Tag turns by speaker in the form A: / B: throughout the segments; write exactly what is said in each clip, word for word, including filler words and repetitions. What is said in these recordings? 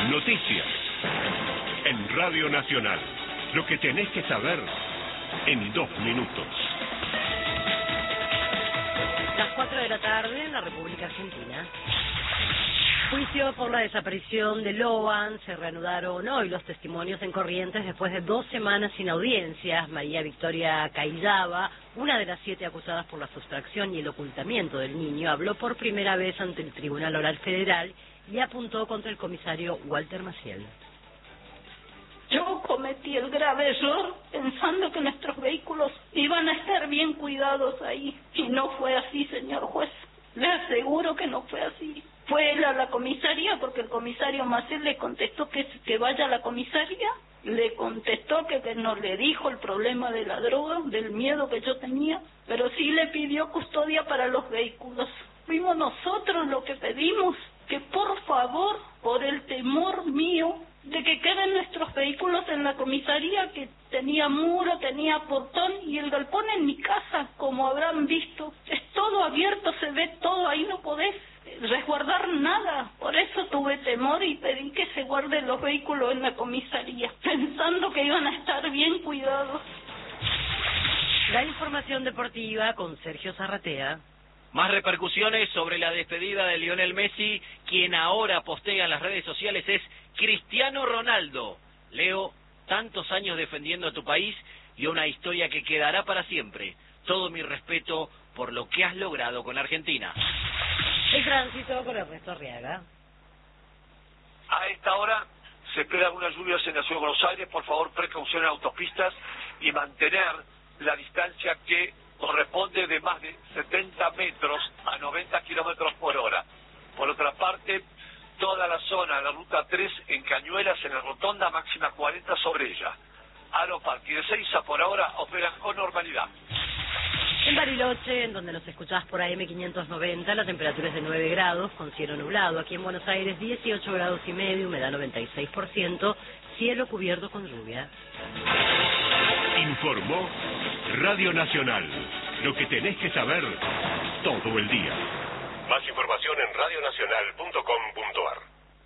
A: Noticias en Radio Nacional. Lo que tenés que saber en dos minutos.
B: Las cuatro de la tarde en la República Argentina. Juicio por la desaparición de Loan. Se reanudaron hoy los testimonios en Corrientes después de dos semanas sin audiencias. María Victoria Caillaba, una de las siete acusadas por la sustracción y el ocultamiento del niño, habló por primera vez ante el Tribunal Oral Federal y apuntó contra el comisario Walter Maciel.
C: Yo cometí el grave error pensando que nuestros vehículos iban a estar bien cuidados ahí. Y no fue así, señor juez. Le aseguro que no fue así. Fue él a la comisaría porque el comisario Maciel le contestó que, que vaya a la comisaría. Le contestó que, que no le dijo el problema de la droga, del miedo que yo tenía, pero sí le pidió custodia para los vehículos. Fuimos nosotros los que pedimos que por favor, por el temor mío, de que queden nuestros vehículos en la comisaría, que tenía muro, tenía portón, y el galpón en mi casa, como habrán visto, es todo abierto, se ve todo, ahí no podés resguardar nada. Por eso tuve temor y pedí que se guarden los vehículos en la comisaría, pensando que iban a estar bien cuidados.
B: La información deportiva con Sergio Zarratea.
D: Más repercusiones sobre la despedida de Lionel Messi, quien ahora postea en las redes sociales es Cristiano Ronaldo. Leo, tantos años defendiendo a tu país y una historia que quedará para siempre. Todo mi respeto por lo que has logrado con Argentina.
B: El tránsito con Ernesto Arriaga.
E: A esta hora se esperan algunas lluvias en la ciudad de Buenos Aires. Por favor, precaución en autopistas y mantener la distancia que corresponde de más de setenta metros a noventa kilómetros por hora. Por otra parte, toda la zona de la ruta tres en Cañuelas, en la rotonda, máxima cuarenta sobre ella. Aeroparque y de Seiza por ahora operan con normalidad.
B: En Bariloche, en donde nos escuchás por A M quinientos noventa, la temperatura es de nueve grados, con cielo nublado. Aquí en Buenos Aires, dieciocho grados y medio, humedad noventa y seis por ciento, cielo cubierto con lluvia.
A: Informó Radio Nacional. Lo que tenés que saber todo el día. Más información en radio nacional punto com punto a r.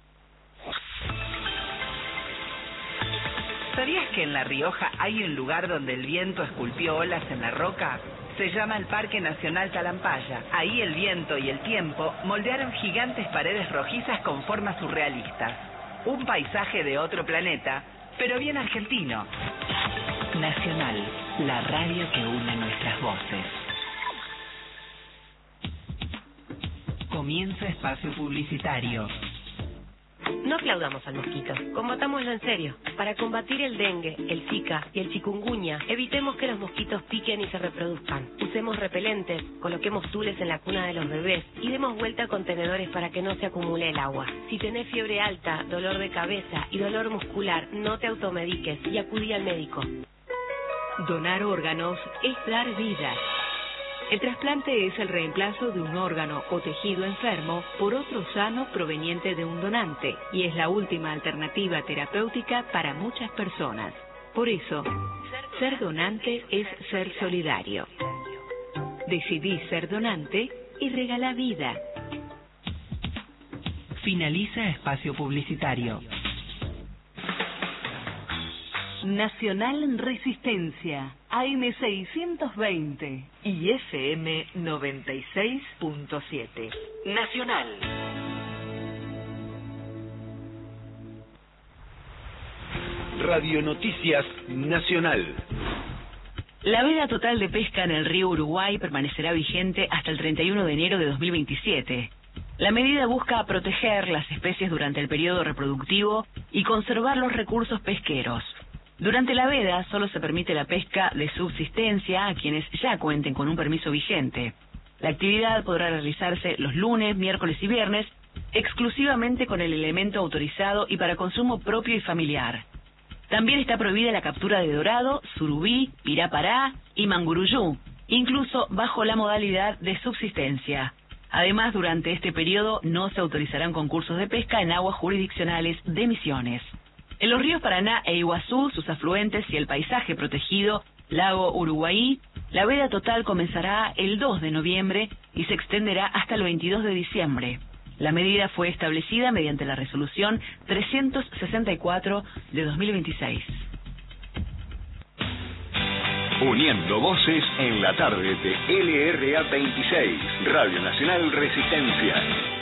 F: ¿Sabías que en La Rioja hay un lugar donde el viento esculpió olas en la roca? Se llama el Parque Nacional Talampaya. Ahí el viento y el tiempo moldearon gigantes paredes rojizas con formas surrealistas. Un paisaje de otro planeta, pero bien argentino. Nacional, la radio que une nuestras voces. Comienza espacio publicitario.
G: No aplaudamos al mosquito, combatámoslo en serio. Para combatir el dengue, el zika y el chikungunya, evitemos que los mosquitos piquen y se reproduzcan. Usemos repelentes, coloquemos tules en la cuna de los bebés y demos vuelta a contenedores para que no se acumule el agua. Si tenés fiebre alta, dolor de cabeza y dolor muscular, no te automediques y acudí al médico.
H: Donar órganos es dar vida. El trasplante es el reemplazo de un órgano o tejido enfermo por otro sano proveniente de un donante y es la última alternativa terapéutica para muchas personas. Por eso, ser donante es ser solidario. Decidí ser donante y regala vida.
F: Finaliza espacio publicitario.
H: Nacional Resistencia, A M seiscientos veinte y F M noventa y seis punto siete.
F: Nacional.
A: Radio Noticias Nacional.
F: La veda total de pesca en el río Uruguay permanecerá vigente hasta el treinta y uno de enero de dos mil veintisiete. La medida busca proteger las especies durante el periodo reproductivo y conservar los recursos pesqueros. Durante la veda solo se permite la pesca de subsistencia a quienes ya cuenten con un permiso vigente. La actividad podrá realizarse los lunes, miércoles y viernes, exclusivamente con el elemento autorizado y para consumo propio y familiar. También está prohibida la captura de dorado, surubí, pirapará y manguruyú, incluso bajo la modalidad de subsistencia. Además, durante este periodo no se autorizarán concursos de pesca en aguas jurisdiccionales de Misiones. En los ríos Paraná e Iguazú, sus afluentes y el paisaje protegido, Lago Uruguaí, la veda total comenzará el dos de noviembre y se extenderá hasta el veintidós de diciembre. La medida fue establecida mediante la resolución trescientos sesenta y cuatro de dos mil veintiséis.
I: Uniendo voces en la tarde de L R A veintiséis, Radio Nacional Resistencia.